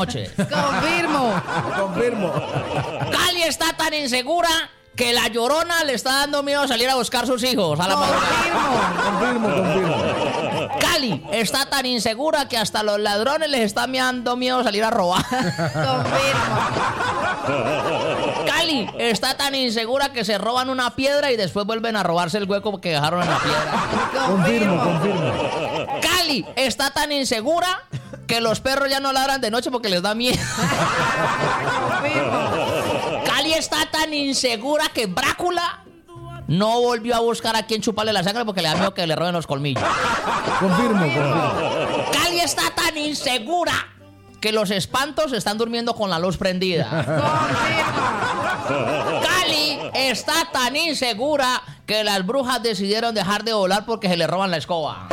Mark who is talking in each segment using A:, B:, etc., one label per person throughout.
A: noche.
B: Confirmo.
A: Cali está tan insegura que la Llorona le está dando miedo a salir a buscar sus hijos a la madrugada.
B: Confirmo.
A: Cali está tan insegura que hasta los ladrones les está dando miedo salir a robar. Cali está tan insegura que se roban una piedra y después vuelven a robarse el hueco que dejaron en la piedra.
B: Confirmo.
A: Cali está tan insegura que los perros ya no ladran de noche porque les da miedo. Cali está tan insegura que Brácula no volvió a buscar a quien chuparle la sangre porque le da miedo que le roben los colmillos.
B: Confirmo.
A: Cali está tan insegura que los espantos están durmiendo con la luz prendida. Cali está tan insegura que las brujas decidieron dejar de volar porque se le roban la escoba.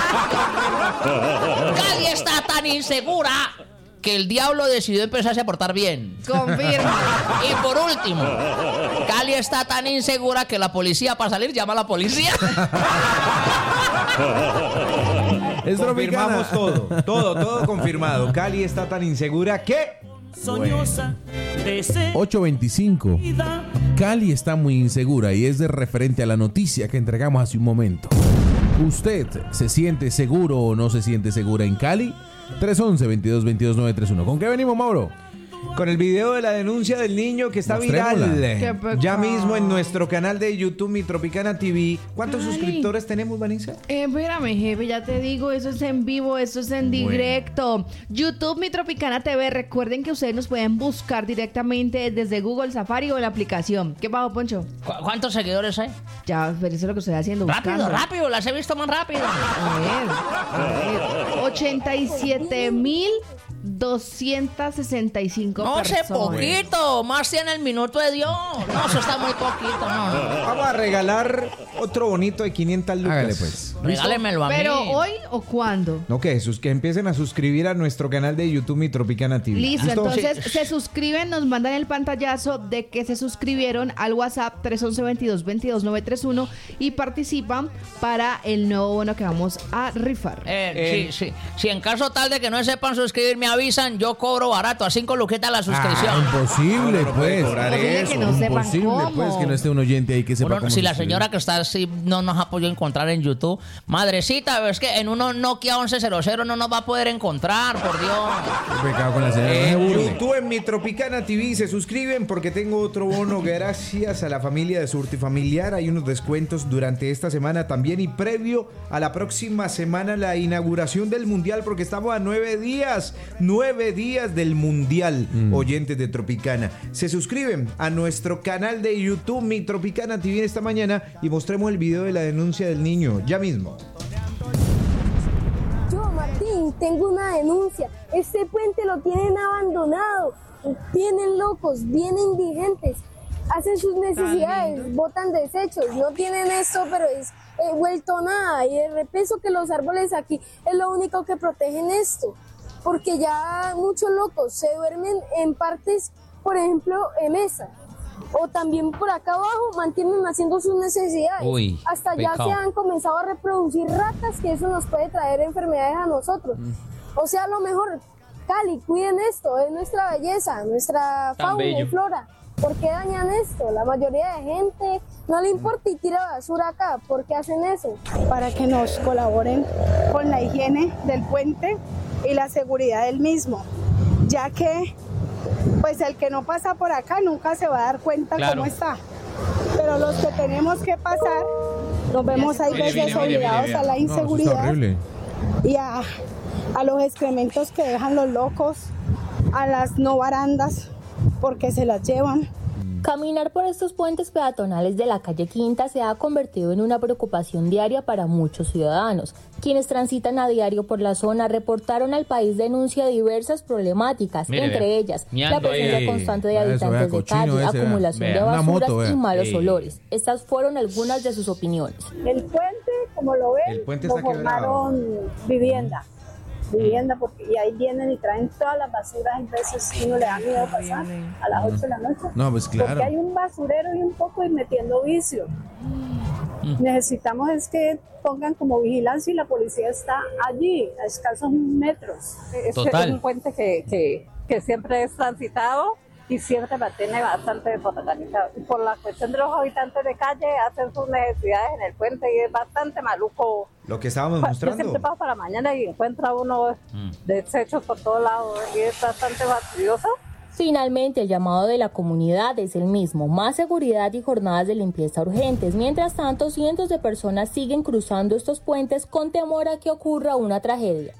A: Cali está tan insegura que el diablo decidió empezarse a portar bien.
C: Confirma.
A: Y por último, Cali está tan insegura que la policía para salir llama a la policía.
D: Confirmamos todo confirmado. Cali está tan insegura que...
E: Soñosa,
B: 8:25. Cali está muy insegura y es de referente a la noticia que entregamos hace un momento. ¿Usted se siente seguro o no se siente segura en Cali? 311-2222-931. ¿Con qué venimos, Mauro?
D: Con el video de la denuncia del niño que está viral. Ya mismo en nuestro canal de YouTube, Mi Tropicana TV. ¿Cuántos suscriptores tenemos, Vanessa?
C: Espérame, jefe, ya te digo, eso es en vivo, eso es en directo. YouTube, Mi Tropicana TV. Recuerden que ustedes nos pueden buscar directamente desde Google, Safari o la aplicación. ¿Qué pasó, Poncho?
A: ¿Cuántos seguidores hay?
C: Ya, pero eso es lo que estoy haciendo.
A: Rápido, las he visto más rápido.
C: A ver. 87,265
A: No sé,
C: personas.
A: poquito. Más tiene el minuto de Dios. No, eso está muy poquito. No.
D: Vamos a regalar otro bonito de 500 lucas.
B: Hágale, pues.
A: Regálemelo a mí.
C: ¿Pero hoy o cuándo?
D: No, que empiecen a suscribir a nuestro canal de YouTube, Mi Tropicana TV.
C: Listo, entonces se suscriben, nos mandan el pantallazo de que se suscribieron al WhatsApp 311-2222-931 y participan para el nuevo bono que vamos a rifar.
A: Sí. Si en caso tal de que no sepan suscribir, me avisan, yo cobro barato, a 5 luquitas la suscripción.
B: Imposible, pues.
C: Que no sepan
B: Imposible,
C: cómo.
B: pues, que no esté un oyente ahí que sepa cómo
A: Si la
B: suscribir.
A: señora que está así no nos ha podido encontrar en YouTube, madrecita, es que en uno Nokia 1100 no nos va a poder encontrar, por Dios.
B: Qué pecado con la señora. No se
D: En
B: burle.
D: YouTube, en Mi Tropicana TV, se suscriben porque tengo otro bono gracias a la familia de Surtifamiliar. Hay unos descuentos durante esta semana también y previo a la próxima semana la inauguración del Mundial, porque estamos a 9 días del Mundial, oyentes de Tropicana. Se suscriben a nuestro canal de YouTube, Mi Tropicana TV, esta mañana y mostremos el video de la denuncia del niño, ya mismo.
F: Yo, Martín, tengo una denuncia. Este puente lo tienen abandonado. Vienen locos, vienen indigentes. Hacen sus necesidades, botan desechos. No tienen esto, pero es vuelto nada. Y el repeso que los árboles aquí es lo único que protegen esto. Porque ya muchos locos se duermen en partes, por ejemplo, en esa. O también por acá abajo mantienen haciendo sus necesidades. Hasta ya se han comenzado a reproducir ratas, que eso nos puede traer enfermedades a nosotros. O sea, a lo mejor, Cali, cuiden esto, es nuestra belleza, nuestra fauna y flora. ¿Por qué dañan esto? La mayoría de gente no le importa y tira basura acá. ¿Por qué hacen eso?
G: Para que nos colaboren con la higiene del puente y la seguridad del mismo, ya que pues el que no pasa por acá nunca se va a dar cuenta cómo está, pero los que tenemos que pasar nos vemos ahí veces obligados a la inseguridad y a los excrementos que dejan los locos, a las no barandas porque se las llevan.
H: Caminar por estos puentes peatonales de la calle Quinta se ha convertido en una preocupación diaria para muchos ciudadanos. Quienes transitan a diario por la zona reportaron al país denuncia diversas problemáticas, entre ellas la presencia constante de habitantes de calle, acumulación de basuras y malos olores. Estas fueron algunas de sus opiniones.
G: El puente, como lo ven, lo formaron vivienda, porque y ahí vienen y traen todas las basuras, entonces uno le da miedo pasar a las 8 de la noche.
B: No, pues claro.
G: Porque hay un basurero y un poco y metiendo vicio. Necesitamos es que pongan como vigilancia y la policía está allí, a escasos metros.
A: Total.
G: Es un puente que
E: que siempre es transitado y siempre mantiene bastante desorganizado. Y por la cuestión de los habitantes de calle, hacen sus necesidades en el puente y es bastante maluco.
D: Lo que estábamos
E: Yo
D: mostrando.
E: siempre paso para la mañana y encuentra uno desechos por todos lados y es bastante fastidioso.
H: Finalmente, el llamado de la comunidad es el mismo: más seguridad y jornadas de limpieza urgentes. Mientras tanto, cientos de personas siguen cruzando estos puentes con temor a que ocurra una tragedia.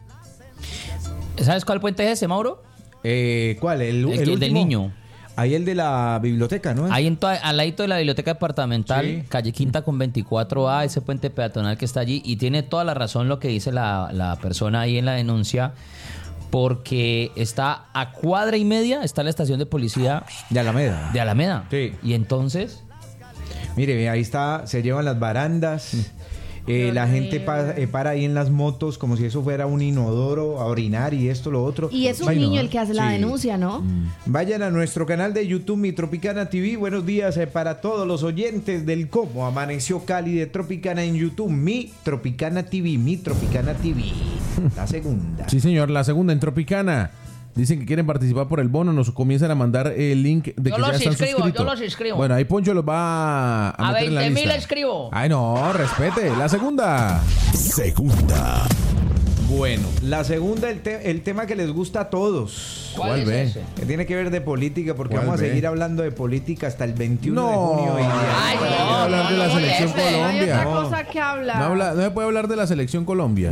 A: ¿Sabes cuál puente es ese, Mauro?
D: ¿Cuál? El
A: del
D: último.
A: Niño.
D: Ahí el de la biblioteca, ¿no?
A: Ahí al ladito de la biblioteca departamental,
D: Sí.
A: calle Quinta con 24A, ese puente peatonal que está allí. Y tiene toda la razón lo que dice la persona ahí en la denuncia, porque está a cuadra y media, está la estación de policía
D: De Alameda.
A: de Alameda.
D: Sí.
A: Y entonces,
D: Mire, ahí está, se llevan las barandas. La gente para ahí en las motos como si eso fuera un inodoro a orinar y esto, lo otro.
C: Y es un
D: Ay, no,
C: niño el que hace la
D: sí.
C: denuncia, ¿no?
D: Vayan a nuestro canal de YouTube, Mi Tropicana TV. Buenos días para todos los oyentes del Cómo Amaneció Cali de Tropicana en YouTube. Mi Tropicana TV, Mi Tropicana TV. La segunda.
B: Sí, señor, la segunda en Tropicana. Dicen que quieren participar por el bono, nos comienzan a mandar el link de
A: Yo
B: que
A: los
B: ya están
A: inscribo,
B: suscritos.
A: yo los inscribo.
B: Bueno, ahí Poncho los va
A: a
B: meter en la
A: 20.000
B: lista.
A: escribo.
B: Ay, no, respete. La segunda.
I: Segunda.
D: Bueno, la segunda, el tema que les gusta a todos.
A: ¿Cuál
B: ¿Cuál
A: es
B: ve?
A: ese?
D: Que tiene que ver de política, porque
B: ¿Cuál
D: vamos a
B: ve?
D: seguir hablando de política hasta el 21 de
B: No.
D: junio.
A: Ay,
B: Quiero
A: no,
B: hablar de la
A: no,
B: selección
A: moleste.
C: Hay
B: Colombia.
C: otra
D: No.
C: cosa que hablar.
B: No se puede hablar de la selección Colombia.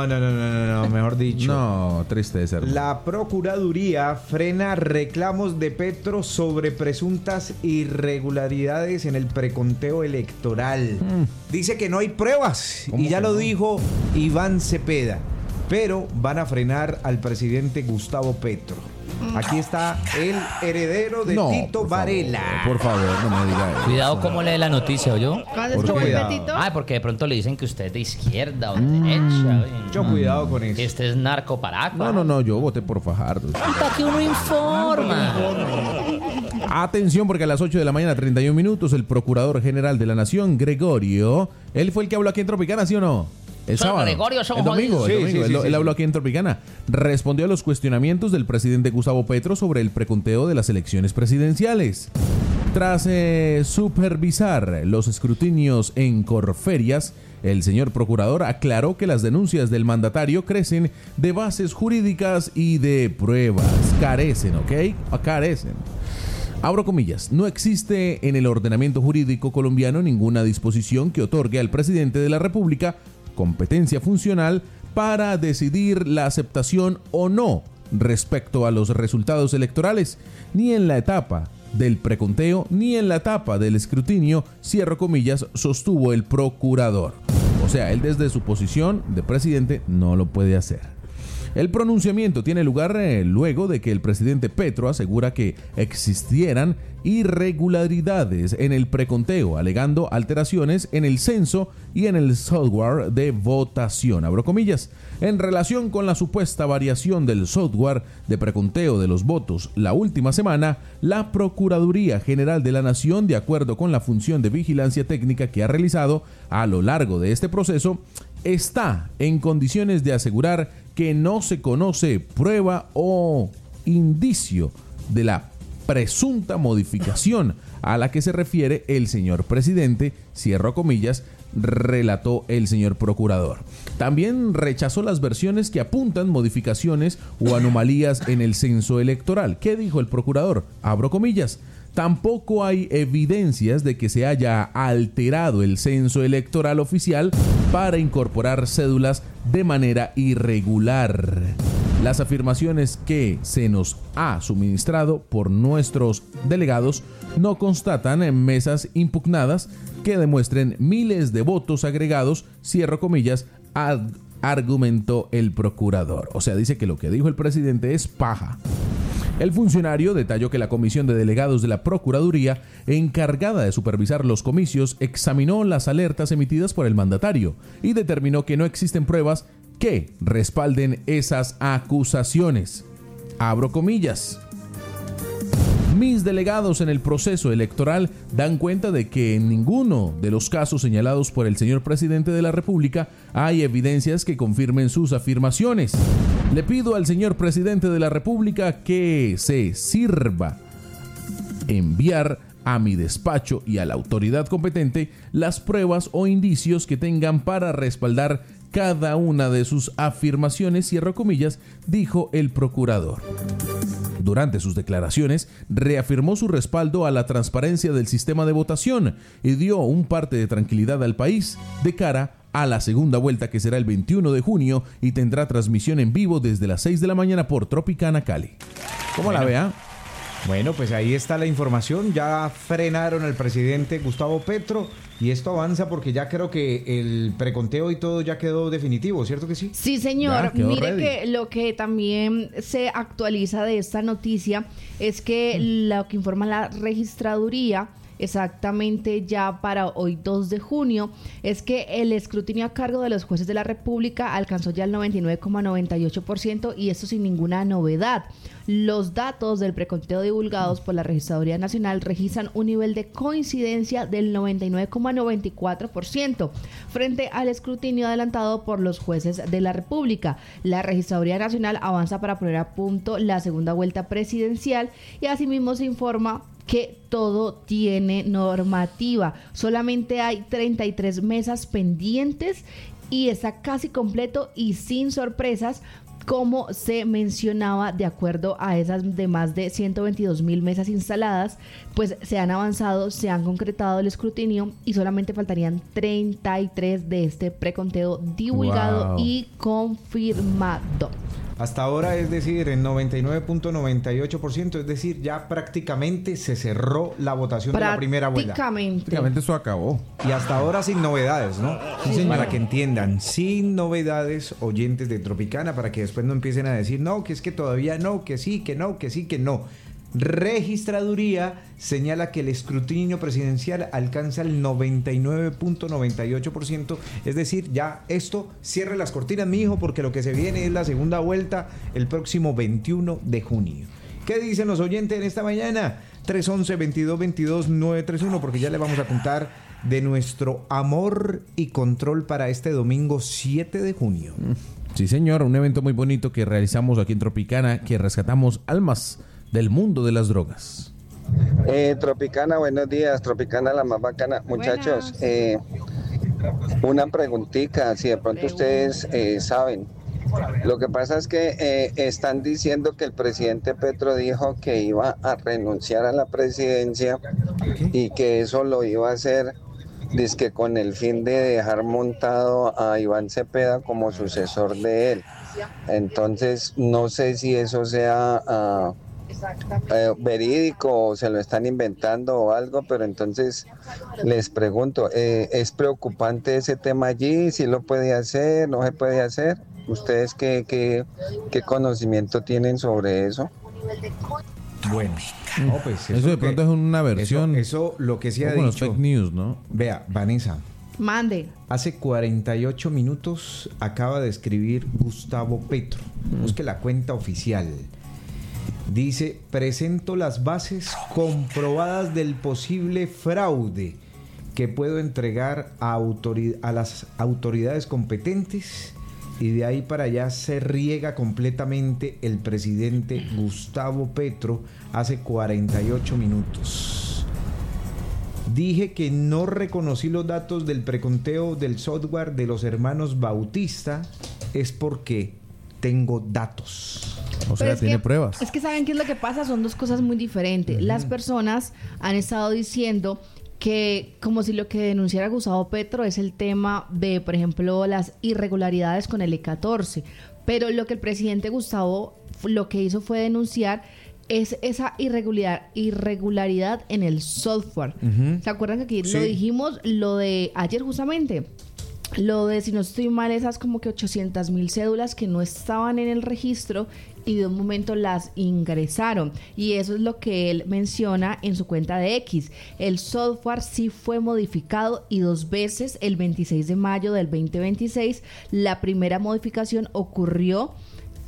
D: No, mejor dicho.
B: No, tristeza, hermano.
D: La Procuraduría frena reclamos de Petro sobre presuntas irregularidades en el preconteo electoral. Dice que no hay pruebas
B: ¿Cómo
D: y ya
B: que
D: lo
B: no?
D: dijo Iván Cepeda, pero van a frenar al presidente Gustavo Petro. Aquí está el heredero de
B: No,
D: Tito
B: por
D: Varela.
B: Por favor, no me diga eso.
A: Cuidado cómo lee la noticia, ¿oyó?
C: ¿Cuál es
B: ¿Por
C: como
B: qué?
C: el Petito?
A: Ay, porque de pronto le dicen que usted es de izquierda o de derecha. oye.
D: Mucho cuidado con eso.
A: Este es narcoparaco.
B: No, yo voté por Fajardo.
A: Para que uno informa.
B: Atención, porque a las 8 de la mañana, 31 minutos, el Procurador General de la Nación, Gregorio, él fue el que habló aquí en Tropicana, ¿sí o no? El
A: Son
B: sábado.
A: Gregorio, son
B: el domingo,
A: jodidos.
B: el domingo.
D: Sí,
B: Él habló aquí en Tropicana. Respondió a los cuestionamientos del presidente Gustavo Petro sobre el preconteo de las elecciones presidenciales. Tras supervisar los escrutinios en Corferias, el señor procurador aclaró que las denuncias del mandatario carecen de bases jurídicas y de pruebas. Carecen, ¿ok? Carecen. Abro comillas, no existe en el ordenamiento jurídico colombiano ninguna disposición que otorgue al presidente de la República competencia funcional para decidir la aceptación o no respecto a los resultados electorales, ni en la etapa del preconteo, ni en la etapa del escrutinio, cierro comillas, sostuvo el procurador. O sea, él desde su posición de presidente no lo puede hacer. El pronunciamiento tiene lugar luego de que el presidente Petro asegura que existieran irregularidades en el preconteo, alegando alteraciones en el censo y en el software de votación. Abro comillas. En relación con la supuesta variación del software de preconteo de los votos la última semana, la Procuraduría General de la Nación, de acuerdo con la función de vigilancia técnica que ha realizado a lo largo de este proceso, está en condiciones de asegurar que no se conoce prueba o indicio de la presunta modificación a la que se refiere el señor presidente, cierro comillas, relató el señor procurador. También rechazó las versiones que apuntan modificaciones o anomalías en el censo electoral. ¿Qué dijo el procurador? Abro comillas. Tampoco hay evidencias de que se haya alterado el censo electoral oficial para incorporar cédulas de manera irregular. Las afirmaciones que se nos ha suministrado por nuestros delegados no constatan en mesas impugnadas que demuestren miles de votos agregados, cierro comillas, argumentó el procurador. O sea, dice que lo que dijo el presidente es paja. El funcionario detalló que la comisión de delegados de la Procuraduría, encargada de supervisar los comicios, examinó las alertas emitidas por el mandatario y determinó que no existen pruebas que respalden esas acusaciones. Abro comillas. Mis delegados en el proceso electoral dan cuenta de que en ninguno de los casos señalados por el señor presidente de la República hay evidencias que confirmen sus afirmaciones. Le pido al señor presidente de la República que se sirva enviar a mi despacho y a la autoridad competente las pruebas o indicios que tengan para respaldar cada una de sus afirmaciones, cierro comillas, dijo el procurador. Durante sus declaraciones, reafirmó su respaldo a la transparencia del sistema de votación y dio un parte de tranquilidad al país de cara a la segunda vuelta, que será el 21 de junio y tendrá transmisión en vivo desde las 6 de la mañana por Tropicana Cali. ¿Cómo la vea?
D: Bueno, pues ahí está la información. Ya frenaron al presidente Gustavo Petro y esto avanza porque ya creo que el preconteo y todo ya quedó definitivo, ¿cierto que sí?
C: Sí, señor. Mire ready. Que lo que también se actualiza de esta noticia es que lo que informa la registraduría exactamente ya para hoy 2 de junio, es que el escrutinio a cargo de los jueces de la República alcanzó ya el 99,98% y esto sin ninguna novedad. Los datos del preconteo divulgados por la Registraduría Nacional registran un nivel de coincidencia del 99,94% frente al escrutinio adelantado por los jueces de la República. La Registraduría Nacional avanza para poner a punto la segunda vuelta presidencial y asimismo se informa que todo tiene normativa. Solamente hay 33 mesas pendientes y está casi completo y sin sorpresas, como se mencionaba. De acuerdo a esas de más de 122,000 mesas instaladas, pues se han avanzado, se han concretado el escrutinio y solamente faltarían 33 de este preconteo divulgado y confirmado.
D: Hasta ahora, es decir, en 99,98%, es decir, ya prácticamente se cerró la votación de la primera vuelta.
B: Prácticamente eso acabó.
D: Y hasta ahora sin novedades, ¿no? Sí, para que entiendan, sin novedades, oyentes de Tropicana, para que después no empiecen a decir, no, que es que todavía no, que sí, que no, que sí, que no. Registraduría señala que el escrutinio presidencial alcanza el 99,98%, es decir, ya esto, cierre las cortinas, mijo, porque lo que se viene es la segunda vuelta el próximo 21 de junio. ¿Qué dicen los oyentes en esta mañana? 311-2222-931, porque ya le vamos a contar de nuestro amor y control para este domingo 7 de junio.
B: Sí, señor, un evento muy bonito que realizamos aquí en Tropicana, que rescatamos almas del mundo de las drogas.
I: Tropicana, buenos días. Tropicana, la más bacana. Muchachos, una preguntita, si de pronto ustedes saben. Lo que pasa es que están diciendo que el presidente Petro dijo que iba a renunciar a la presidencia y que eso lo iba a hacer dizque con el fin de dejar montado a Iván Cepeda como sucesor de él. Entonces, no sé si eso sea verídico o se lo están inventando o algo, pero entonces les pregunto, ¿es preocupante ese tema allí? ¿Si lo puede hacer? ¿No se puede hacer? ¿Ustedes qué conocimiento tienen sobre eso?
D: Bueno, no, pues
B: eso de pronto es una versión.
D: Eso lo que se ha
B: dicho.
D: Los
B: fake news, ¿no?
D: Vea, Vanessa.
C: Mande.
D: Hace 48 minutos acaba de escribir Gustavo Petro. Busque la cuenta oficial. Dice, presento las bases comprobadas del posible fraude que puedo entregar a las autoridades competentes, y de ahí para allá se riega completamente el presidente Gustavo Petro hace 48 minutos. Dije que no reconocí los datos del preconteo del software de los hermanos Bautista, es porque tengo datos.
B: O sea, tiene pruebas.
C: Es que ¿saben qué es lo que pasa? Son dos cosas muy diferentes. Las personas han estado diciendo que como si lo que denunciara Gustavo Petro es el tema de, por ejemplo, las irregularidades con el E14. Pero lo que el presidente Gustavo lo que hizo fue denunciar es esa irregularidad en el software. ¿Se acuerdan que aquí lo dijimos, lo de ayer justamente? Lo de, si no estoy mal, esas como que 800,000 cédulas que no estaban en el registro y de un momento las ingresaron. Y eso es lo que él menciona en su cuenta de X. El software sí fue modificado y 2 veces, el 26 de mayo del 2026. La primera modificación ocurrió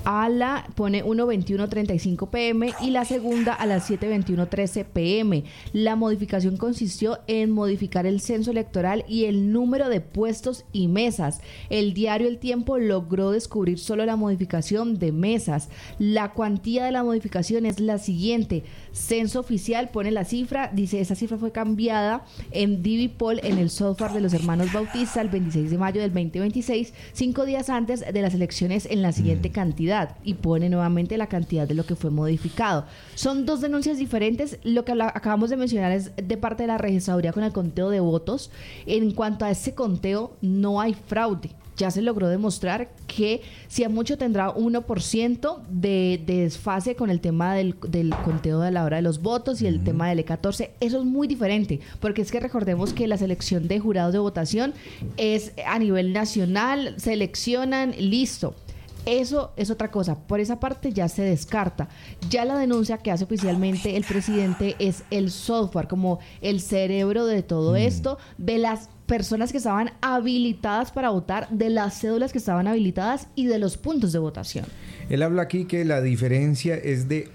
C: pone 1:21:35 p.m. y la segunda a las 7:21:13 p.m. La modificación consistió en modificar el censo electoral y el número de puestos y mesas. El diario El Tiempo logró descubrir solo la modificación de mesas. La cuantía de la modificación es la siguiente. Censo Oficial pone la cifra, dice esa cifra fue cambiada en Divipol en el software de los hermanos Bautista el 26 de mayo del 2026, 5 días antes de las elecciones en la siguiente cantidad, y pone nuevamente la cantidad de lo que fue modificado. Son dos denuncias diferentes. Lo que acabamos de mencionar es de parte de la registraduría con el conteo de votos. En cuanto a ese conteo, no hay fraude. Ya se logró demostrar que si a mucho tendrá 1% de desfase con el tema del conteo de la hora de los votos y el tema del E14. Eso es muy diferente, porque es que recordemos que la selección de jurados de votación es a nivel nacional, seleccionan, listo. Eso es otra cosa. Por esa parte ya se descarta. Ya la denuncia que hace oficialmente el presidente es el software, como el cerebro de todo esto, de las personas que estaban habilitadas para votar, de las cédulas que estaban habilitadas y de los puntos de votación.
D: Él habla aquí que la diferencia es de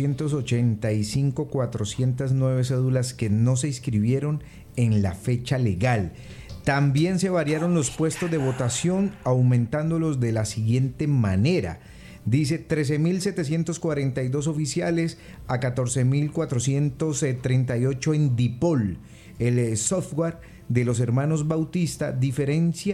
D: 885,409 cédulas que no se inscribieron en la fecha legal. También se variaron los puestos de votación, aumentándolos de la siguiente manera. Dice 13.742 oficiales a 14.438 en Dipol. El software de los hermanos Bautista diferencia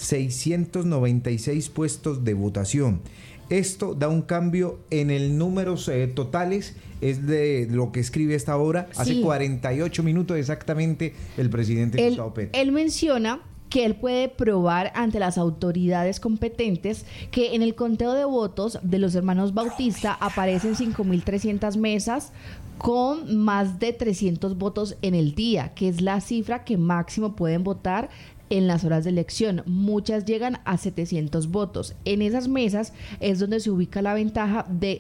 D: 696 puestos de votación. Esto da un cambio en el número totales, es de lo que escribe esta hora. Sí. Hace 48 minutos exactamente el presidente Gustavo Petro.
C: Él menciona que él puede probar ante las autoridades competentes que en el conteo de votos de los hermanos Bautista aparecen 5.300 mesas con más de 300 votos en el día, que es la cifra que máximo pueden votar en las horas de elección. Muchas llegan a 700 votos. En esas mesas es donde se ubica la ventaja de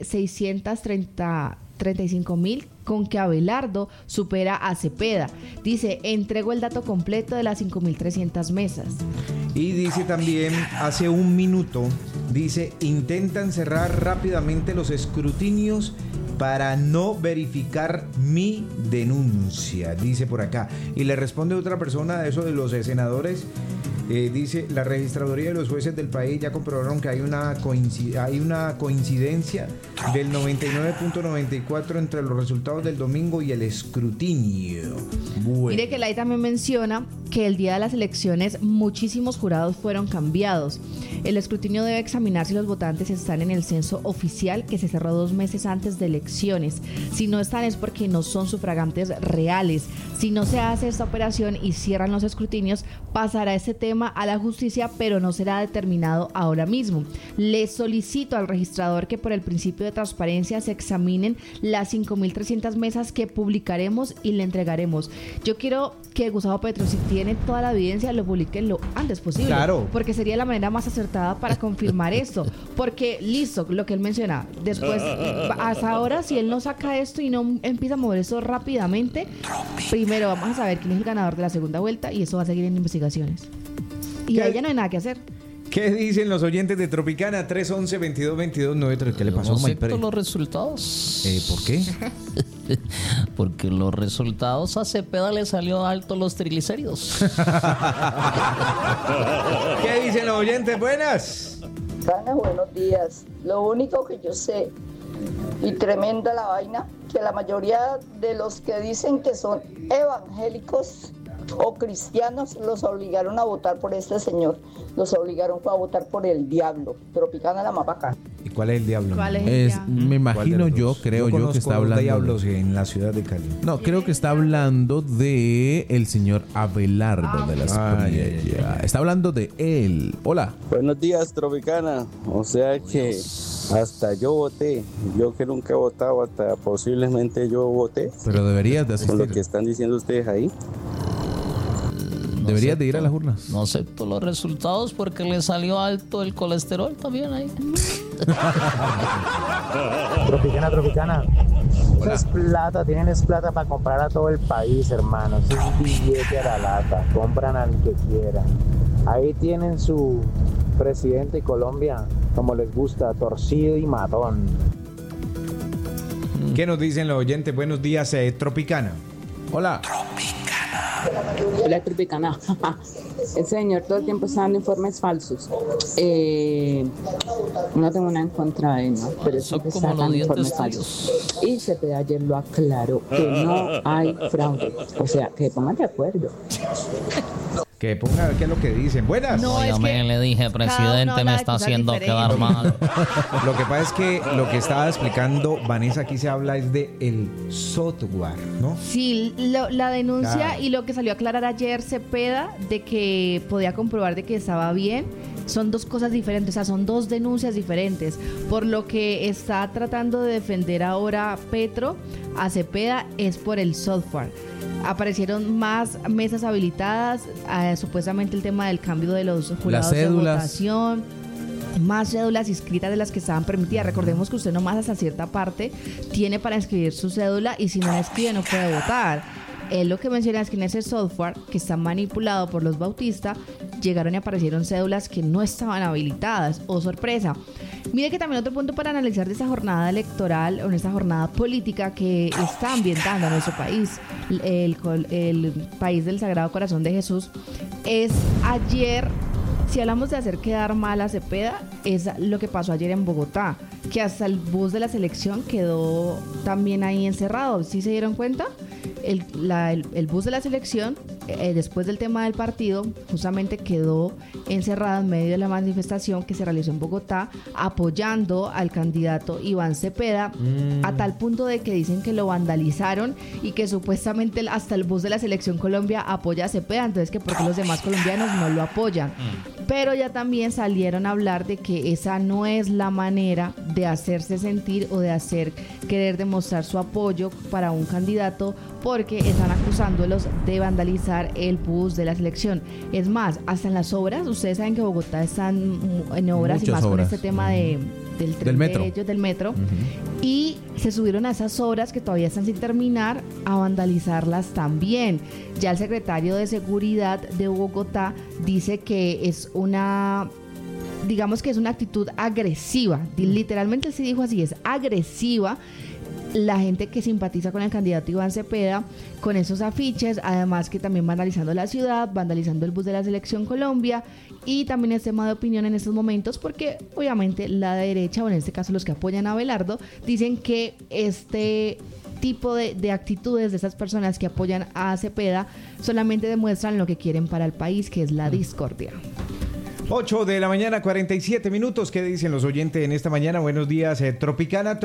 C: 635.000 con que Abelardo supera a Cepeda. Dice, entrego el dato completo de las 5.300 mesas.
D: Y dice también, hace un minuto, dice, intentan cerrar rápidamente los escrutinios para no verificar mi denuncia, dice por acá. Y le responde otra persona de eso de los senadores, dice, la registraduría de los jueces del país ya comprobaron que hay una coincidencia del 99.94 entre los resultados del domingo y el escrutinio. Bueno.
C: Mire que Lai también menciona que el día de las elecciones muchísimos jurados fueron cambiados. El escrutinio debe examinar si los votantes están en el censo oficial que se cerró 2 meses antes de elecciones. Si no están es porque no son sufragantes reales. Si no se hace esta operación y cierran los escrutinios, pasará ese tema a la justicia, pero no será determinado ahora mismo. Le solicito al registrador que por el principio de transparencia se examinen las 5.300 mesas que publicaremos y le entregaremos. Yo quiero que Gustavo Petro, si tiene toda la evidencia, lo publique lo antes posible. Claro. Porque sería la manera más acertada para confirmar esto. Porque, listo, lo que él menciona, después, hasta ahora, si él no saca esto y no empieza a mover esto rápidamente, primero vamos a saber quién es el ganador de la segunda vuelta y eso va a seguir en investigaciones. Y ahí ya no hay nada que hacer.
D: ¿Qué dicen los oyentes de Tropicana? 311-22-22-93. ¿Qué le pasó a Maypre?
A: Los resultados.
D: ¿Por qué?
A: Porque los resultados a Cepeda le salió alto los triglicéridos.
D: ¿Qué dicen los oyentes? Buenas.
J: Buenos días. Lo único que yo sé, y tremenda la vaina, que la mayoría de los que dicen que son evangélicos o cristianos los obligaron a votar por este señor. Los obligaron a votar por el diablo. Tropicana la más bacana.
D: ¿Y cuál es el diablo?
C: ¿Cuál es el diablo?
B: Me imagino creo yo que está hablando
D: diablos en la ciudad de Cali.
B: No, creo que está hablando de el señor Abelardo de las Priella. Está hablando de él. Hola.
K: Buenos días, Tropicana. O sea que hasta yo voté. Yo que nunca he votado, hasta posiblemente yo voté.
B: Pero deberías de asistir.
K: Con lo que están diciendo ustedes ahí.
B: Deberías de ir a las urnas.
A: No acepto los resultados porque le salió alto el colesterol también ahí.
L: Tropicana. Tienen plata para comprar a todo el país, hermano. Es un billete a la lata. Compran al que quieran. Ahí tienen su presidente de Colombia como les gusta, torcido y matón.
D: ¿Qué nos dicen los oyentes? Buenos días, Tropicana.
B: Hola.
M: Hola, Tropicana. El señor todo el tiempo está dando informes falsos. No tengo nada en contra de él, ¿no? Pero eso está dando informes falsos. Y Cepeda ayer lo aclaró, que no hay fraude. O sea, que pongan de acuerdo.
D: Que ponga a ver qué es lo que dicen. Buenas.
A: No, yo le dije, presidente, me está haciendo quedar mal.
D: Lo que pasa es que lo que estaba explicando Vanessa aquí se habla es de el software, ¿no?
C: Sí, la denuncia
D: Claro.
C: y lo que salió a aclarar ayer Cepeda de que podía comprobar de que estaba bien, son dos cosas diferentes, o sea, son dos denuncias diferentes. Por lo que está tratando de defender ahora Petro a Cepeda es por el software. Aparecieron más mesas habilitadas, supuestamente el tema del cambio de los jurados de votación, más cédulas inscritas de las que estaban permitidas. Recordemos que usted nomás hasta cierta parte tiene para inscribir su cédula y si no la inscribe no puede votar. Él lo que menciona es que en ese software que está manipulado por los Bautista llegaron y aparecieron cédulas que no estaban habilitadas. ¡Oh, sorpresa! Mire que también otro punto para analizar de esta jornada electoral o en esta jornada política que está ambientando a nuestro país, el país del Sagrado Corazón de Jesús, es ayer. Si hablamos de hacer quedar mal a Cepeda, es lo que pasó ayer en Bogotá, que hasta el bus de la selección quedó también ahí encerrado. ¿Sí se dieron cuenta? El bus de la selección, después del tema del partido, justamente quedó encerrado en medio de la manifestación que se realizó en Bogotá, apoyando al candidato Iván Cepeda, a tal punto de que dicen que lo vandalizaron y que supuestamente hasta el bus de la selección Colombia apoya a Cepeda, entonces que porque los demás colombianos no lo apoyan. Pero ya también salieron a hablar de que esa no es la manera de hacerse sentir o de querer demostrar su apoyo para un candidato, porque están acusándolos de vandalizar el bus de la selección. Es más, hasta en las obras, ustedes saben que Bogotá están en obras y más con este tema del tren
B: metro.
C: de ellos, del metro, y se subieron a esas obras que todavía están sin terminar a vandalizarlas también. Ya el secretario de Seguridad de Bogotá dice que es una actitud agresiva, literalmente él sí dijo así, es agresiva la gente que simpatiza con el candidato Iván Cepeda, con esos afiches, además que también vandalizando la ciudad, vandalizando el bus de la Selección Colombia, y también es tema de opinión en estos momentos porque obviamente la derecha, o en este caso los que apoyan a Abelardo, dicen que este tipo de actitudes de esas personas que apoyan a Cepeda solamente demuestran lo que quieren para el país, que es la discordia.
D: 8 de la mañana, 47 minutos. ¿Qué dicen los oyentes en esta mañana? Buenos días, Tropicana.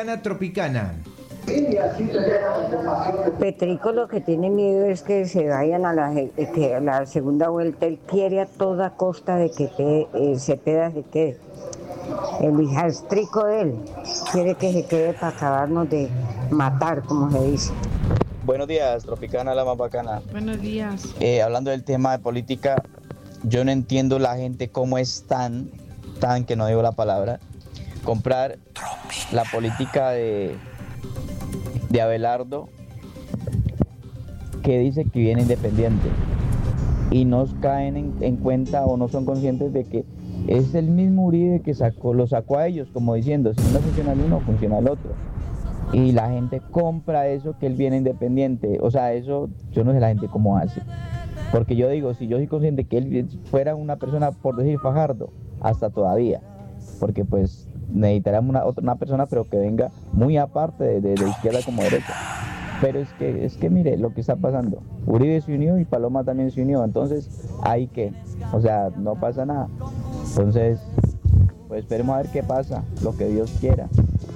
N: Petrico lo que tiene miedo es que se vayan a la segunda vuelta. Él quiere a toda costa de que Cepeda se quede. El hijastrico de él quiere que se quede para acabarnos de matar, como se dice.
O: Buenos días, Tropicana, la más bacana.
C: Buenos días.
O: Hablando del tema de política, yo no entiendo la gente cómo es tan que no digo la palabra, comprar la política de Abelardo, que dice que viene independiente, y no caen en cuenta o no son conscientes de que es el mismo Uribe que lo sacó a ellos, como diciendo, si no funciona el uno, funciona el otro. Y la gente compra eso, que él viene independiente. O sea, eso yo no sé la gente cómo hace. Porque yo digo, si yo soy consciente que él fuera una persona, por decir Fajardo, hasta todavía. Porque pues necesitaríamos una persona, pero que venga muy aparte de izquierda como derecha. Pero es que mire lo que está pasando. Uribe se unió y Paloma también se unió. Entonces, ¿hay qué? O sea, no pasa nada. Entonces, pues esperemos a ver qué pasa, lo que Dios quiera.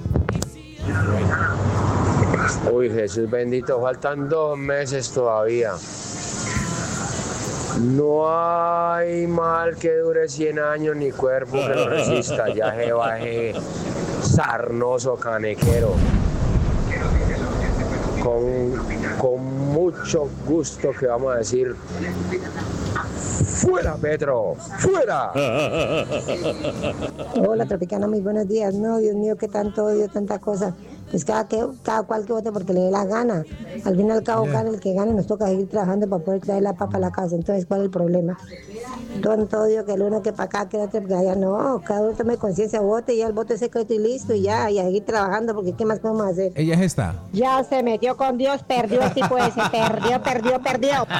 P: Uy, Jesús bendito, faltan 2 meses todavía. No hay mal que dure 100 años ni cuerpo que lo resista. Ya se baje sarnoso canequero. Con mucho gusto que vamos a decir: ¡fuera, Petro! ¡Fuera!
N: Hola, Tropicana, muy buenos días. No, Dios mío, qué tanto odio, tanta cosa. Pues cada cual que vote porque le dé la gana.
F: Al fin y al cabo, gane el que gane, nos toca seguir trabajando para poder traer la papa a la casa. Entonces, ¿cuál es el problema? Todo digo que el uno que para acá, que el otro que allá. No, cada uno tome conciencia, vote, y ya el voto es secreto y listo, y ya, y a seguir trabajando, porque ¿qué más podemos hacer?
B: Ella es esta.
F: Ya se metió con Dios, perdió el tipo ese, perdió.
A: Ya se metió con Dios.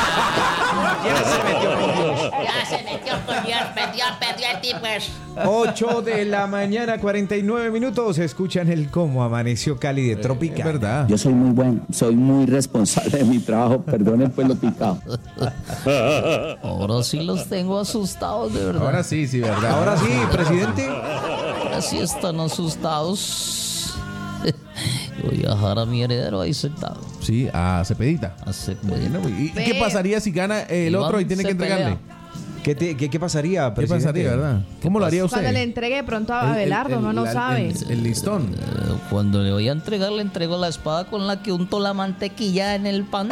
A: Ya se metió con Dios, perdió el tipo ese.
D: 8 de la mañana, 49 minutos. Escuchan el Cómo Amaneció Cali de Tropicana.
B: ¿Verdad?
O: Yo soy muy bueno, soy muy responsable de mi trabajo, perdonen pues lo picado.
A: Ahora sí los tengo asustados, de verdad.
B: Ahora sí, ¿verdad?
D: Ahora sí, presidente.
A: Ahora sí están asustados. Voy a dejar a mi heredero ahí sentado.
B: Sí, a Cepedita.
A: A Cepedita.
B: Bueno, ¿y qué pasaría si gana el
A: Iván
B: otro y tiene que entregarle?
D: ¿Qué pasaría,
B: ¿Qué
D: presidente?
B: pasaría, verdad? ¿Cómo lo haría usted?
C: Cuando le entregue de pronto a Abelardo, no sabe.
B: El listón.
A: Cuando le voy a entregar, le entrego la espada con la que unto la mantequilla en el pan.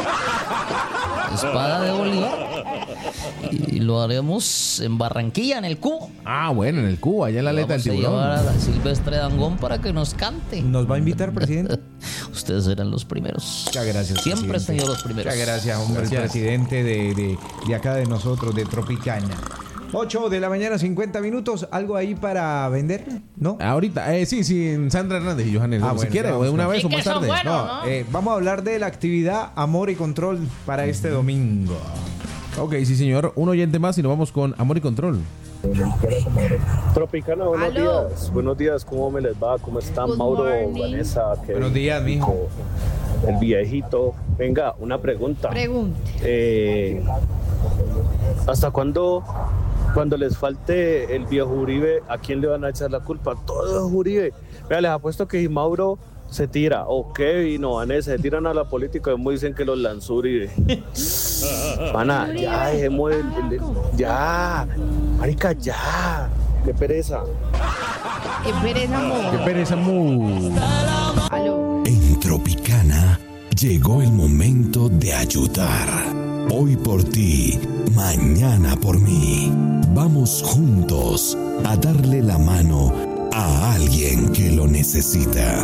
A: Espada de Bolívar. Y lo haremos en Barranquilla, en el Cubo.
B: Ah, bueno, en el Cubo, allá en la aleta del tiburón.
A: Vamos a llevar a Silvestre Dangond para que nos cante.
D: ¿Nos va a invitar, presidente?
A: Ustedes serán los primeros.
D: Muchas gracias,
A: Siempre
D: presidente.
A: han sido los primeros.
D: Muchas gracias, hombre,
B: Gracias.
D: presidente de acá de nosotros, de Tropicana. 8 de la mañana, 50 minutos. ¿Algo ahí para vender? ¿No?
B: Ahorita, sí, Sandra Hernández y Johannes. Si
D: Bueno,
B: quiere,
D: vamos,
B: una vez o
A: que
B: más
A: son
B: tarde.
A: buenos.
D: Vamos a hablar de la actividad Amor y Control para este domingo.
B: Ok, sí, señor. Un oyente más y nos vamos con Amor y Control.
Q: Tropicana, buenos
C: ¿Aló?
Q: días. Buenos días, ¿cómo me les va? ¿Cómo están?
C: Good
Q: Mauro,
C: morning.
Q: Vanessa, Kevin,
D: Buenos días, mijo.
Q: el viejito. Venga, una pregunta.
C: Pregunte.
Q: ¿Hasta cuándo, cuando les falte el viejo Uribe, a quién le van a echar la culpa? Todo es Uribe. Vea, les apuesto que si Mauro se tira, o Kevin o Vanessa se tiran a la política, como dicen que los lanzó Uribe. Pana, ya, dejemos ya, marica, ya. Qué pereza.
C: Qué pereza, amor.
B: Qué pereza, mu.
C: Aló.
R: En Tropicana llegó el momento de ayudar. Hoy por ti, mañana por mí. Vamos juntos a darle la mano a alguien que lo necesita.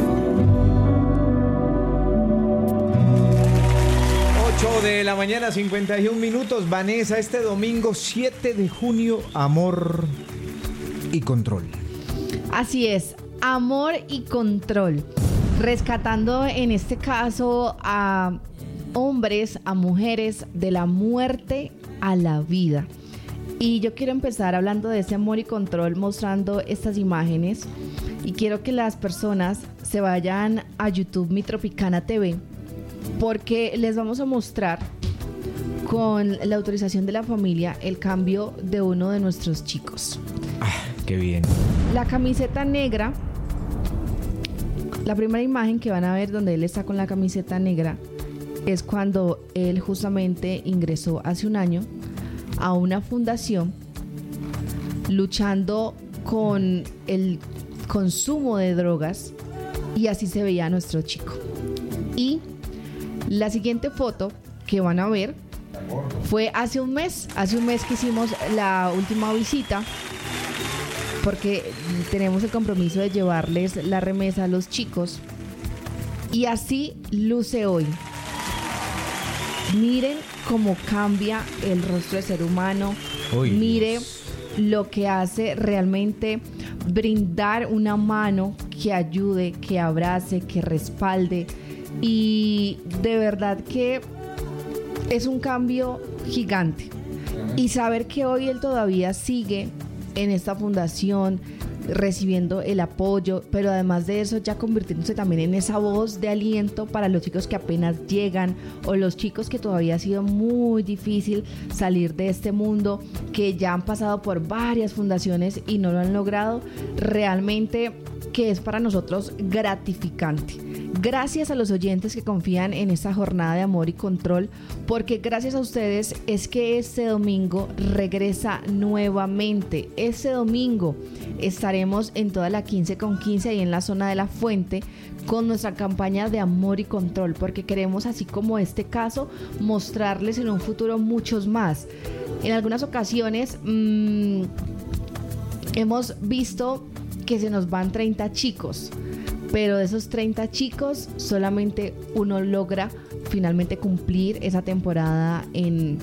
D: 8 de la mañana, 51 minutos. Vanessa, este domingo 7 de junio, Amor y Control.
C: Así es, Amor y Control. Rescatando en este caso a hombres, a mujeres, de la muerte a la vida. Y yo quiero empezar hablando de ese Amor y Control, mostrando estas imágenes. Y quiero que las personas se vayan a YouTube Mi Tropicana TV, porque les vamos a mostrar con la autorización de la familia el cambio de uno de nuestros chicos.
D: Qué bien.
C: La camiseta negra, la primera imagen que van a ver donde él está con la camiseta negra es cuando él justamente ingresó hace un año a una fundación luchando con el consumo de drogas, y así se veía nuestro chico. Y la siguiente foto que van a ver fue hace un mes que hicimos la última visita, porque tenemos el compromiso de llevarles la remesa a los chicos, y así luce hoy. Miren cómo cambia el rostro del ser humano. Mire lo que hace realmente brindar una mano que ayude, que abrace, que respalde. Y de verdad que es un cambio gigante. Y saber que hoy él todavía sigue en esta fundación recibiendo el apoyo, pero además de eso ya convirtiéndose también en esa voz de aliento para los chicos que apenas llegan, o los chicos que todavía ha sido muy difícil salir de este mundo, que ya han pasado por varias fundaciones y no lo han logrado. Realmente que es para nosotros gratificante. Gracias a los oyentes que confían en esta jornada de Amor y Control, porque gracias a ustedes es que este domingo regresa nuevamente. Este domingo estaremos en toda la 15 con 15 ahí en la zona de La Fuente con nuestra campaña de Amor y Control, porque queremos, así como este caso, mostrarles en un futuro muchos más. En algunas ocasiones hemos visto que se nos van 30 chicos, pero de esos 30 chicos solamente uno logra finalmente cumplir esa temporada en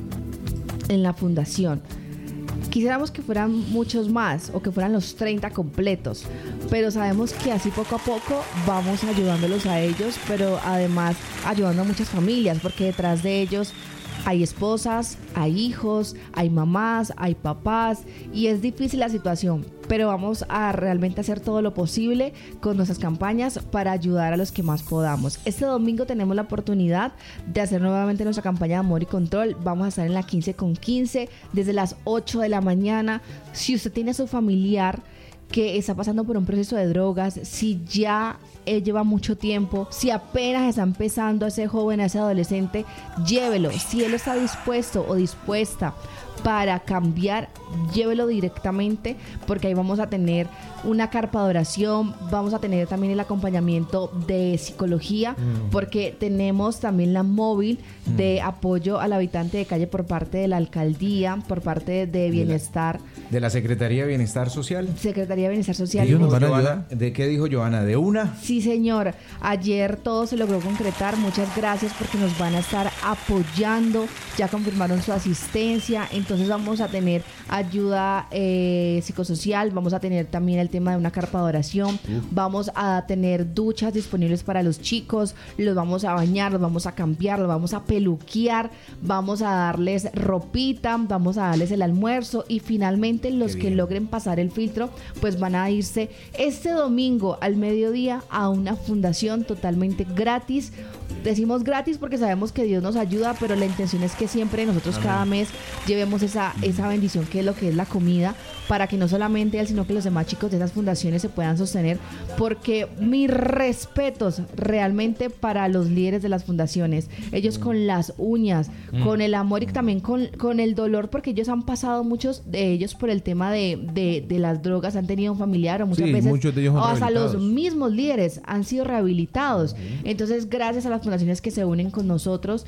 C: la fundación. Quisiéramos que fueran muchos más o que fueran los 30 completos, pero sabemos que así poco a poco vamos ayudándolos a ellos, pero además ayudando a muchas familias, porque detrás de ellos hay esposas, hay hijos, hay mamás, hay papás, y es difícil la situación, pero vamos a realmente hacer todo lo posible con nuestras campañas para ayudar a los que más podamos. Este domingo tenemos la oportunidad de hacer nuevamente nuestra campaña de amor y control. Vamos a estar en la 15 con 15 desde las 8 de la mañana. Si usted tiene a su familiar que está pasando por un proceso de drogas, si ya lleva mucho tiempo, si apenas está empezando, a ese joven, a ese adolescente, llévelo. Si él está dispuesto o dispuesta para cambiar, llévelo directamente, porque ahí vamos a tener una carpa de oración, vamos a tener también el acompañamiento de psicología, porque tenemos también la móvil de apoyo al habitante de calle por parte de la alcaldía, por parte de Bienestar.
D: De la Secretaría de Bienestar Social.
C: Secretaría de Bienestar Social.
D: ¿Ellos nos van a ayudar? ¿De qué dijo Johanna? ¿De una?
C: Sí, señor. Ayer todo se logró concretar. Muchas gracias porque nos van a estar apoyando. Ya confirmaron su asistencia. Entonces vamos a tener ayuda psicosocial. Vamos a tener también el tema de una carpa de oración. Vamos a tener duchas disponibles para los chicos. Los vamos a bañar, los vamos a cambiar, los vamos a peluquear. Vamos a darles ropita. Vamos a darles el almuerzo. Y finalmente los que logren pasar el filtro pues van a irse este domingo al mediodía a una fundación totalmente gratis. Decimos gratis porque sabemos que Dios nos ayuda, pero la intención es que siempre nosotros cada mes llevemos esa bendición que es lo que es la comida, para que no solamente él, sino que los demás chicos de esas fundaciones se puedan sostener, porque mis respetos realmente para los líderes de las fundaciones, ellos con las uñas, con el amor y también con el dolor, porque ellos han pasado, muchos de ellos, por el tema de las drogas, han tenido un familiar o muchas veces,
B: muchos de ellos
C: o hasta los mismos líderes han sido rehabilitados. Entonces, gracias a las fundaciones que se unen con nosotros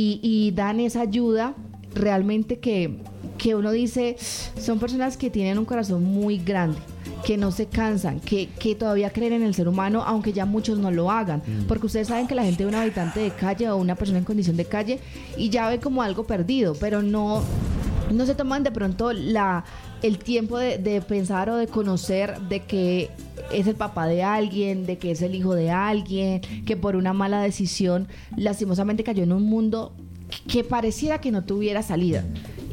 C: y dan esa ayuda, realmente que uno dice, son personas que tienen un corazón muy grande, que no se cansan, que todavía creen en el ser humano, aunque ya muchos no lo hagan, porque ustedes saben que la gente ve un habitante de calle o una persona en condición de calle y ya ve como algo perdido, pero no se toman de pronto el tiempo de pensar o de conocer de que es el papá de alguien, de que es el hijo de alguien, que por una mala decisión lastimosamente cayó en un mundo que pareciera que no tuviera salida.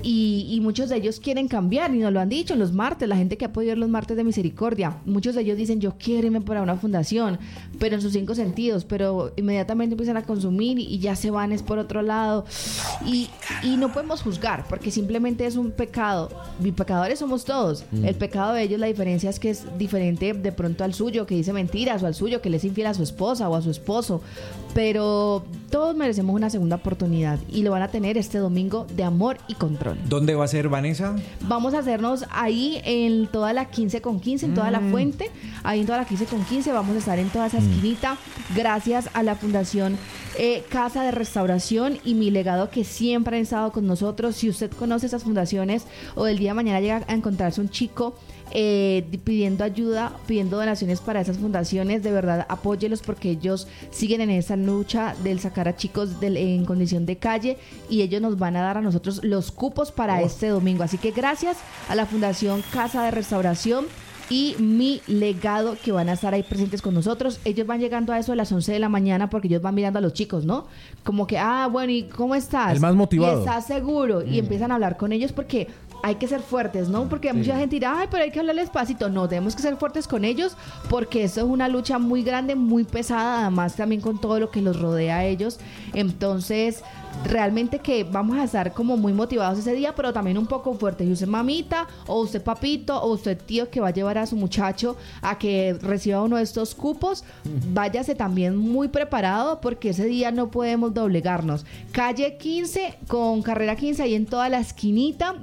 C: Y muchos de ellos quieren cambiar y nos lo han dicho en los martes, la gente que ha podido ir los martes de misericordia, muchos de ellos dicen, yo quiero irme para una fundación, pero en sus 5 sentidos, pero inmediatamente empiezan a consumir y ya se van es por otro lado, y no podemos juzgar porque simplemente es un pecado, y pecadores somos todos. El pecado de ellos, la diferencia es que es diferente de pronto al suyo que dice mentiras, o al suyo que le es infiel a su esposa o a su esposo, pero todos merecemos una segunda oportunidad y lo van a tener este domingo de amor y control.
D: ¿Dónde va a ser, Vanessa?
C: Vamos a hacernos ahí en toda la 15 con 15, en toda la fuente, ahí en toda la 15 con 15, vamos a estar en toda esa esquinita, gracias a la Fundación Casa de Restauración y Mi Legado, que siempre han estado con nosotros. Si usted conoce esas fundaciones o el día de mañana llega a encontrarse un chico pidiendo ayuda, pidiendo donaciones para esas fundaciones, de verdad apóyelos, porque ellos siguen en esa lucha del sacar a chicos en condición de calle, y ellos nos van a dar a nosotros los cupos para este domingo. Así que gracias a la Fundación Casa de Restauración y Mi Legado, que van a estar ahí presentes con nosotros. Ellos van llegando a eso de las 11 de la mañana, porque ellos van mirando a los chicos, ¿no? Como que, bueno, ¿y cómo estás?
B: El más motivado.
C: ¿Y estás seguro? Y empiezan a hablar con ellos, porque hay que ser fuertes, ¿no? Porque mucha gente dirá, pero hay que hablar despacito. No, tenemos que ser fuertes con ellos, porque eso es una lucha muy grande, muy pesada, además también con todo lo que los rodea a ellos. Entonces, realmente que vamos a estar como muy motivados ese día, pero también un poco fuertes. Y usted mamita, o usted papito, o usted tío que va a llevar a su muchacho a que reciba uno de estos cupos, váyase también muy preparado, porque ese día no podemos doblegarnos. Calle 15 con carrera 15, ahí en toda la esquinita vamos a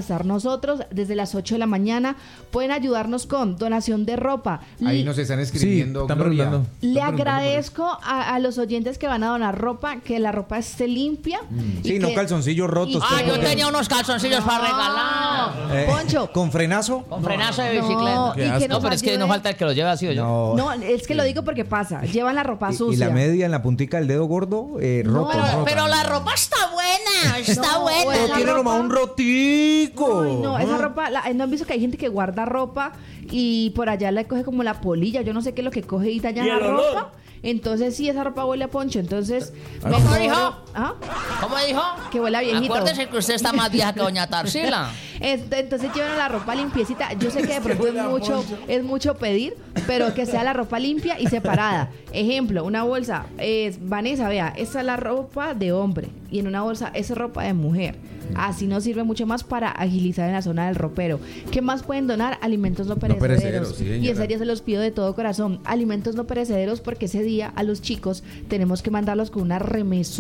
C: estar nosotros desde las 8 de la mañana. Pueden ayudarnos con donación de ropa.
D: Ahí nos están escribiendo.
B: Sí, están
C: Le agradezco a los oyentes que van a donar ropa, que la ropa esté limpia.
D: Sí, no calzoncillos rotos.
A: Yo tenía unos calzoncillos para regalar.
C: Poncho.
D: ¿Con frenazo?
A: Con frenazo de bicicleta. No, pero es que no falta el que lo lleve así o yo.
C: No, es que lo digo porque pasa. Llevan la ropa sucia.
D: Y la media en la puntica del dedo gordo, rota.
A: Pero la ropa está buena. Está buena.
D: Pero tiene nomás un rotico.
C: No, esa ropa, ¿no han visto que hay gente que guarda ropa y por allá le coge como la polilla? Yo no sé qué es lo que coge y daña la ropa. Entonces sí, esa ropa huele a poncho. Entonces,
A: ¿cómo dijo?
C: ¿Ah?
A: ¿Cómo dijo?
C: Que huele a viejito.
A: Acuérdese que usted está más vieja que doña Tarsila.
C: Entonces llevan la ropa limpiecita. Yo sé que de pronto es mucho pedir, pero que sea la ropa limpia y separada. Ejemplo, una bolsa. Vanessa, vea, esa es la ropa de hombre. Y en una bolsa, esa es ropa de mujer. Así nos sirve mucho más para agilizar en la zona del ropero. ¿Qué más pueden donar? Alimentos no perecederos.
B: Sí,
C: y en serio se los pido de todo corazón. Alimentos no perecederos, porque ese día a los chicos tenemos que mandarlos con una remesa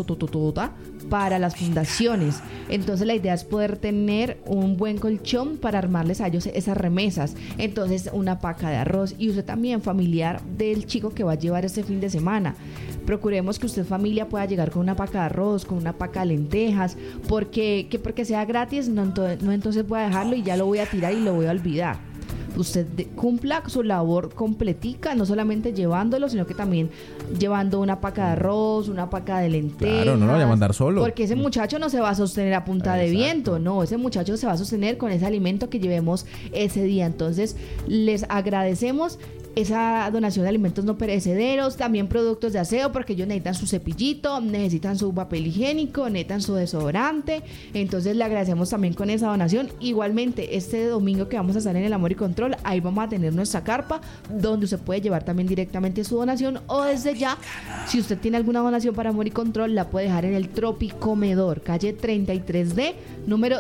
C: para las fundaciones. Entonces la idea es poder tener un buen colchón para armarles a ellos esas remesas. Entonces una paca de arroz, y usted también familiar del chico que va a llevar este fin de semana. Procuremos que usted familia pueda llegar con una paca de arroz, con una paca de lentejas, porque sea gratis, no entonces voy a dejarlo y ya lo voy a tirar y lo voy a olvidar. Usted cumpla su labor completica, no solamente llevándolo, sino que también llevando una paca de arroz, una paca de lentejas.
B: Claro, no lo vaya a mandar solo.
C: Porque ese muchacho no se va a sostener a punta de viento, no, ese muchacho se va a sostener con ese alimento que llevemos ese día. Entonces, les agradecemos esa donación de alimentos no perecederos, también productos de aseo, porque ellos necesitan su cepillito, necesitan su papel higiénico, necesitan su desodorante. Entonces le agradecemos también con esa donación. Igualmente, este domingo que vamos a estar en el Amor y Control, ahí vamos a tener nuestra carpa, donde usted puede llevar también directamente su donación, o desde ya, si usted tiene alguna donación para Amor y Control, la puede dejar en el Tropicomedor, calle 33D, número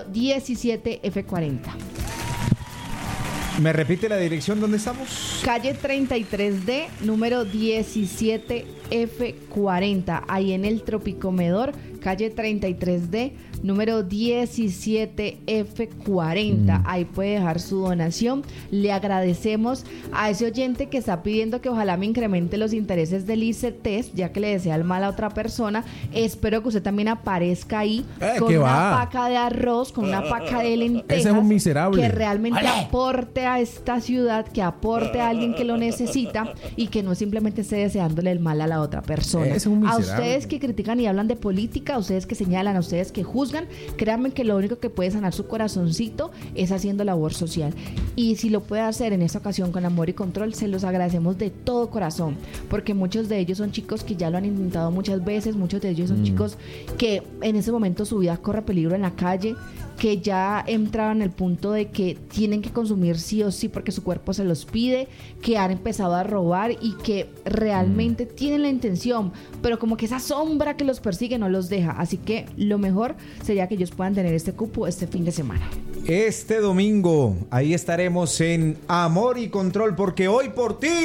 C: 17F40.
D: ¿Me repite la dirección donde estamos?
C: Calle 33D, número 17F40, ahí en el Tropicomedor, calle 33D, número 17F40. Ahí puede dejar su donación. Le agradecemos a ese oyente que está pidiendo que ojalá me incremente los intereses del ICETES, ya que le desea el mal a otra persona. Espero que usted también aparezca ahí con una paca de arroz, con una paca de lentejas.
B: Ese es un miserable.
C: Que realmente aporte a esta ciudad, que aporte a alguien que lo necesita y que no simplemente esté deseándole el mal a la otra persona.
B: Es un miserable.
C: A ustedes que critican y hablan de política, a ustedes que señalan, a ustedes que juzgan, créanme que lo único que puede sanar su corazoncito es haciendo labor social. Y si lo puede hacer en esta ocasión con Amor y Control, se los agradecemos de todo corazón, porque muchos de ellos son chicos que ya lo han intentado muchas veces, muchos de ellos son chicos que en ese momento su vida corre peligro en la calle, que ya entraban en el punto de que tienen que consumir sí o sí porque su cuerpo se los pide, que han empezado a robar y que realmente tienen la intención, pero como que esa sombra que los persigue no los deja. Así que lo mejor sería que ellos puedan tener este cupo este fin de semana.
D: Este domingo, ahí estaremos en Amor y Control, porque hoy por ti